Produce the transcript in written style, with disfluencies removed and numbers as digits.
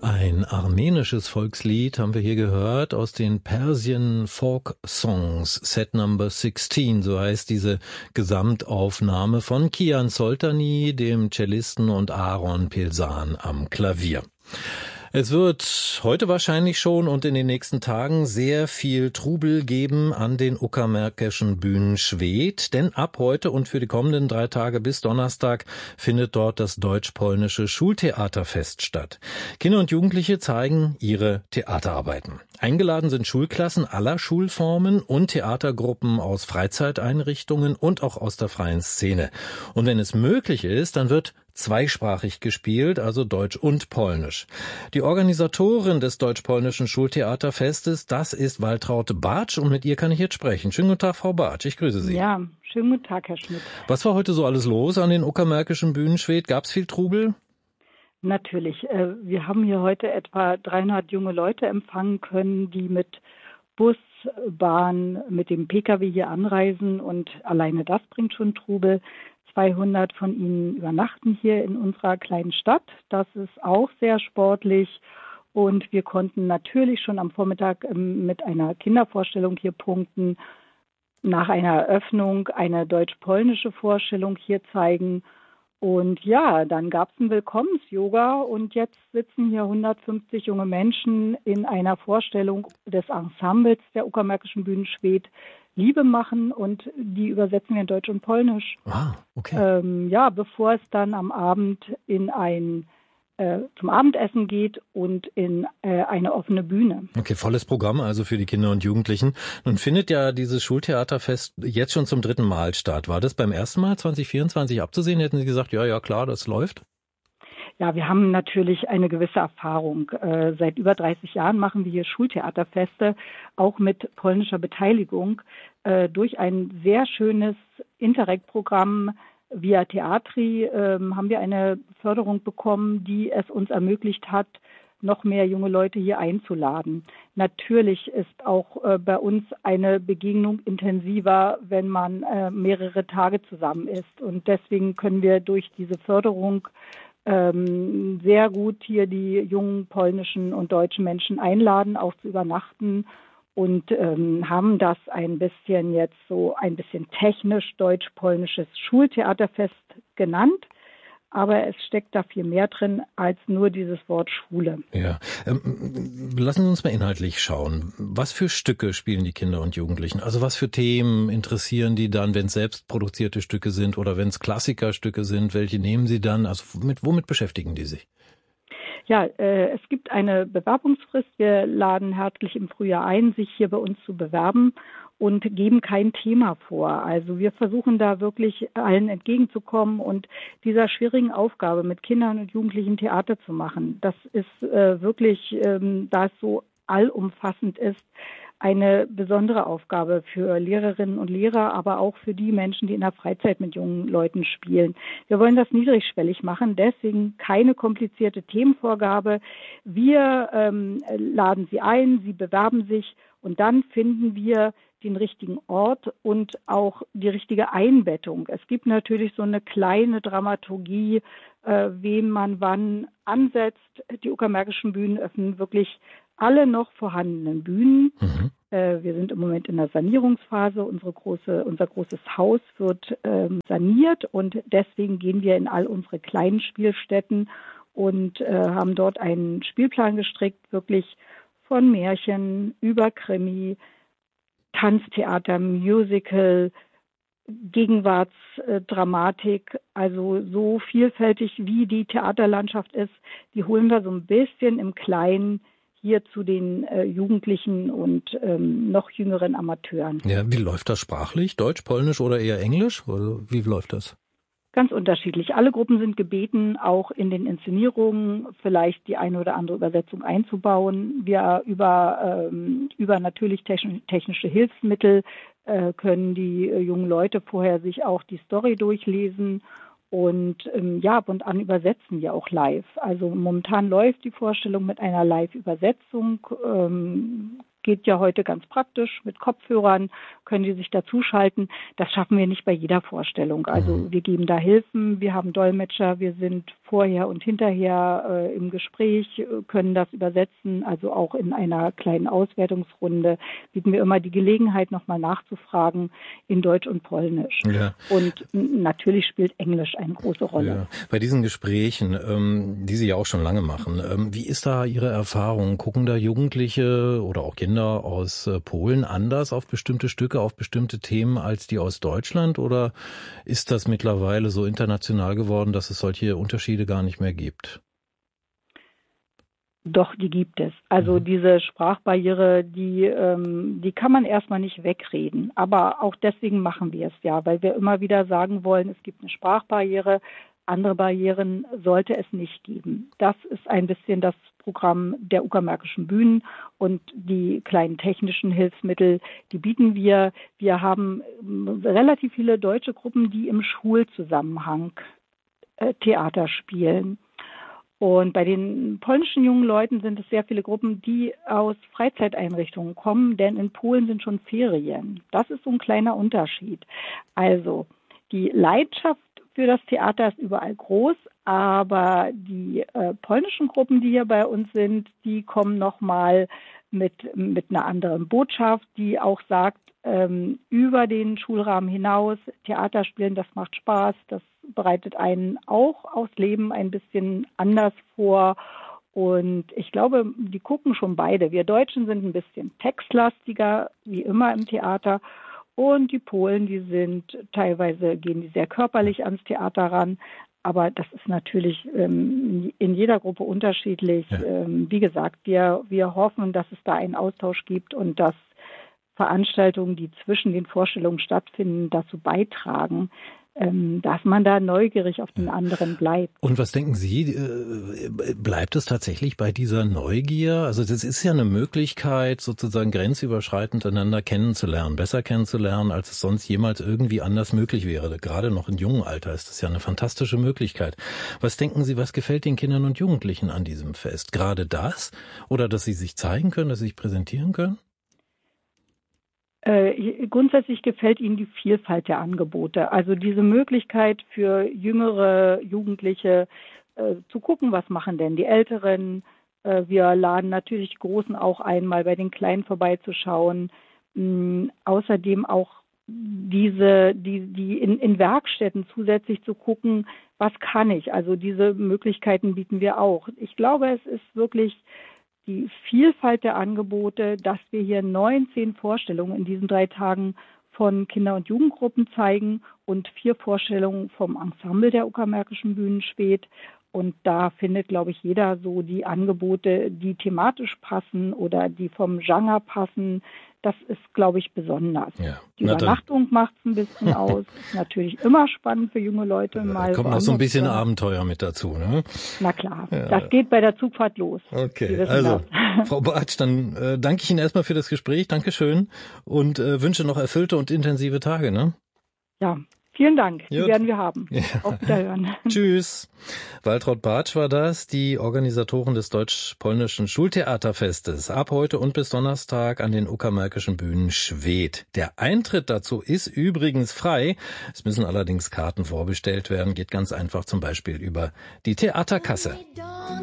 Ein armenisches Volkslied haben wir hier gehört aus den Persian Folk Songs, Set Number 16, so heißt diese Gesamtaufnahme von Kian Soltani, dem Cellisten, und Aaron Pilsan am Klavier. Es wird heute wahrscheinlich schon und in den nächsten Tagen sehr viel Trubel geben an den uckermärkischen Bühnen Schwedt, denn ab heute und für die kommenden 3 Tage bis Donnerstag findet dort das Deutsch-Polnische Schultheaterfest statt. Kinder und Jugendliche zeigen ihre Theaterarbeiten. Eingeladen sind Schulklassen aller Schulformen und Theatergruppen aus Freizeiteinrichtungen und auch aus der freien Szene. Und wenn es möglich ist, dann wird zweisprachig gespielt, also Deutsch und Polnisch. Die Organisatorin des Deutsch-Polnischen Schultheaterfestes, das ist Waltraud Bartsch, und mit ihr kann ich jetzt sprechen. Schönen guten Tag, Frau Bartsch, ich grüße Sie. Ja, schönen guten Tag, Herr Schmidt. Was war heute so alles los an den uckermärkischen Bühnen Schwedt? Gab es viel Trubel? Natürlich. Wir haben hier heute etwa 300 junge Leute empfangen können, die mit Bus, Bahn, mit dem Pkw hier anreisen, und alleine das bringt schon Trubel. 200 von ihnen übernachten hier in unserer kleinen Stadt. Das ist auch sehr sportlich. Und wir konnten natürlich schon am Vormittag mit einer Kindervorstellung hier punkten, nach einer Eröffnung eine deutsch-polnische Vorstellung hier zeigen. Und ja, dann gab es ein Willkommens-Yoga, und jetzt sitzen hier 150 junge Menschen in einer Vorstellung des Ensembles der uckermärkischen Bühnen Schwedt, Liebe machen, und die übersetzen wir in Deutsch und Polnisch. Ah, okay. Bevor es dann am Abend zum Abendessen geht und in eine offene Bühne. Okay, volles Programm also für die Kinder und Jugendlichen. Nun findet ja dieses Schultheaterfest jetzt schon zum 3. Mal statt. War das beim ersten Mal 2024 abzusehen? Hätten Sie gesagt, ja klar, das läuft? Ja, wir haben natürlich eine gewisse Erfahrung. Seit über 30 Jahren machen wir hier Schultheaterfeste, auch mit polnischer Beteiligung, durch ein sehr schönes Interreg-Programm via Teatri haben wir eine Förderung bekommen, die es uns ermöglicht hat, noch mehr junge Leute hier einzuladen. Natürlich ist auch bei uns eine Begegnung intensiver, wenn man mehrere Tage zusammen ist. Und deswegen können wir durch diese Förderung sehr gut hier die jungen polnischen und deutschen Menschen einladen, auch zu übernachten, und haben das ein bisschen technisch deutsch-polnisches Schultheaterfest genannt. Aber es steckt da viel mehr drin als nur dieses Wort Schule. Ja, lassen Sie uns mal inhaltlich schauen. Was für Stücke spielen die Kinder und Jugendlichen? Also was für Themen interessieren die dann, wenn es selbst produzierte Stücke sind oder wenn es Klassikerstücke sind? Welche nehmen sie dann? Also womit beschäftigen die sich? Ja, es gibt eine Bewerbungsfrist. Wir laden herzlich im Frühjahr ein, sich hier bei uns zu bewerben, und geben kein Thema vor. Also wir versuchen da wirklich allen entgegenzukommen und dieser schwierigen Aufgabe, mit Kindern und Jugendlichen Theater zu machen. Das ist wirklich, da es so allumfassend ist, eine besondere Aufgabe für Lehrerinnen und Lehrer, aber auch für die Menschen, die in der Freizeit mit jungen Leuten spielen. Wir wollen das niedrigschwellig machen, deswegen keine komplizierte Themenvorgabe. Wir laden sie ein, sie bewerben sich, und dann finden wir den richtigen Ort und auch die richtige Einbettung. Es gibt natürlich so eine kleine Dramaturgie, wen man wann ansetzt. Die uckermärkischen Bühnen öffnen wirklich alle noch vorhandenen Bühnen. Mhm. Wir sind im Moment in der Sanierungsphase. Unser großes Haus wird saniert, und deswegen gehen wir in all unsere kleinen Spielstätten und haben dort einen Spielplan gestrickt, wirklich von Märchen über Krimi, Tanztheater, Musical, Gegenwartsdramatik, also so vielfältig wie die Theaterlandschaft ist, die holen wir so ein bisschen im Kleinen hier zu den Jugendlichen und noch jüngeren Amateuren. Ja, wie läuft das sprachlich? Deutsch, Polnisch oder eher Englisch? Oder wie läuft das? Ganz unterschiedlich. Alle Gruppen sind gebeten, auch in den Inszenierungen vielleicht die eine oder andere Übersetzung einzubauen. Wir über natürlich technische Hilfsmittel können die jungen Leute vorher sich auch die Story durchlesen. Und ab und an übersetzen wir auch live. Also momentan läuft die Vorstellung mit einer Live-Übersetzung. geht ja heute ganz praktisch. Mit Kopfhörern können die sich dazuschalten. Das schaffen wir nicht bei jeder Vorstellung. Also wir geben da Hilfen, wir haben Dolmetscher, wir sind vorher und hinterher im Gespräch, können das übersetzen. Also auch in einer kleinen Auswertungsrunde bieten wir immer die Gelegenheit, nochmal nachzufragen in Deutsch und Polnisch. Ja. Und natürlich spielt Englisch eine große Rolle. Ja. Bei diesen Gesprächen, die Sie ja auch schon lange machen, wie ist da Ihre Erfahrung? Gucken da Jugendliche oder auch Kinder aus Polen anders auf bestimmte Stücke, auf bestimmte Themen als die aus Deutschland? Oder ist das mittlerweile so international geworden, dass es solche Unterschiede gar nicht mehr gibt? Doch, die gibt es. Also diese Sprachbarriere, die kann man erstmal nicht wegreden. Aber auch deswegen machen wir es ja, weil wir immer wieder sagen wollen, es gibt eine Sprachbarriere, andere Barrieren sollte es nicht geben. Das ist ein bisschen das Programm der Uckermärkischen Bühnen und die kleinen technischen Hilfsmittel, die bieten wir. Wir haben relativ viele deutsche Gruppen, die im Schulzusammenhang Theater spielen. Und bei den polnischen jungen Leuten sind es sehr viele Gruppen, die aus Freizeiteinrichtungen kommen, denn in Polen sind schon Ferien. Das ist so ein kleiner Unterschied. Also die Leidenschaft für das Theater ist überall groß, aber die polnischen Gruppen, die hier bei uns sind, die kommen nochmal mit einer anderen Botschaft, die auch sagt, über den Schulrahmen hinaus, Theater spielen, das macht Spaß, das bereitet einen auch aufs Leben ein bisschen anders vor. Und ich glaube, die gucken schon beide. Wir Deutschen sind ein bisschen textlastiger, wie immer im Theater. Und die Polen, die sind teilweise, gehen die sehr körperlich ans Theater ran. Aber das ist natürlich in jeder Gruppe unterschiedlich. Ja. Wie gesagt, wir hoffen, dass es da einen Austausch gibt und dass Veranstaltungen, die zwischen den Vorstellungen stattfinden, dazu beitragen, dass man da neugierig auf den anderen bleibt. Und was denken Sie, bleibt es tatsächlich bei dieser Neugier? Also das ist ja eine Möglichkeit, sozusagen grenzüberschreitend einander kennenzulernen, besser kennenzulernen, als es sonst jemals irgendwie anders möglich wäre. Gerade noch im jungen Alter ist das ja eine fantastische Möglichkeit. Was denken Sie, was gefällt den Kindern und Jugendlichen an diesem Fest? Gerade das? Oder dass sie sich zeigen können, dass sie sich präsentieren können? Grundsätzlich gefällt ihnen die Vielfalt der Angebote. Also diese Möglichkeit für jüngere Jugendliche zu gucken, was machen denn die Älteren. Wir laden natürlich die Großen auch ein, mal bei den Kleinen vorbeizuschauen. Außerdem auch die in Werkstätten zusätzlich zu gucken, was kann ich. Also diese Möglichkeiten bieten wir auch. Ich glaube, es ist wirklich die Vielfalt der Angebote, dass wir hier 19 Vorstellungen in diesen 3 Tagen von Kinder- und Jugendgruppen zeigen und 4 Vorstellungen vom Ensemble der Uckermärkischen Bühnen Schwedt. Und da findet, glaube ich, jeder so die Angebote, die thematisch passen oder die vom Genre passen. Das ist, glaube ich, besonders. Ja. Die Übernachtung macht es ein bisschen aus. Ist natürlich immer spannend für junge Leute. Da kommt noch so ein bisschen Abenteuer mit dazu, ne? Na klar, ja. Das geht bei der Zugfahrt los. Okay, also Frau Bartsch, dann danke ich Ihnen erstmal für das Gespräch. Dankeschön und wünsche noch erfüllte und intensive Tage, ne? Ja. Vielen Dank, die werden wir haben. Ja. Auf Wiederhören. Tschüss. Waltraud Bartsch war das, die Organisatorin des Deutsch-Polnischen Schultheaterfestes. Ab heute und bis Donnerstag an den Uckermärkischen Bühnen Schwedt. Der Eintritt dazu ist übrigens frei. Es müssen allerdings Karten vorbestellt werden. Geht ganz einfach zum Beispiel über die Theaterkasse.